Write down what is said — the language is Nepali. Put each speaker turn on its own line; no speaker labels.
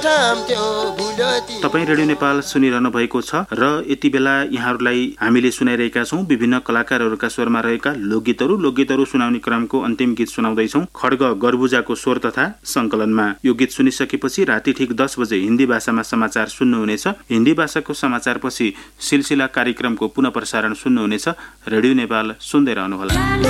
तपाईँ रेडियो नेपाल सुनिरहनु भएको छ र यति बेला यहाँहरूलाई हामीले सुनाइरहेका छौँ विभिन्न कलाकारहरूका स्वरमा रहेका लोकगीतहरू सुनाउने क्रमको अन्तिम गीत सुनाउँदैछौँ खड्ग गर्बुजाको स्वर तथा संकलनमा। यो गीत सुनिसकेपछि राति ठिक 10 बजे हिन्दी भाषामा समाचार सुन्नुहुनेछ। हिन्दी भाषाको समाचारपछि सिलसिला कार्यक्रमको पुनः प्रसारण सुन्नुहुनेछ। रेडियो नेपाल सुन्दै रहनुहोला।